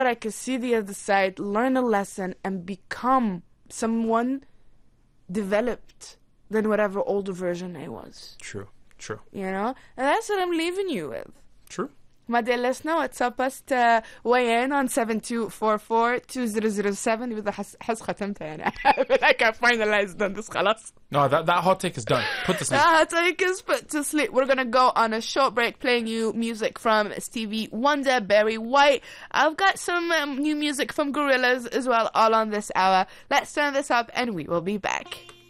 I could see the other side, learn a lesson, and become someone developed than whatever older version I was. True. You know? And that's what I'm leaving you with. True. My dear listener, WhatsApp us to weigh in on 7244-2007. إذا حس ختمتها يعني. I feel like I finalized on this خلاص. No, that hot take is done. Put to sleep. That hot take is put to sleep. We're gonna go on a short break playing you music from Stevie Wonder, Barry White. I've got some new music from Gorillaz as well, all on this hour. Let's turn this up and we will be back.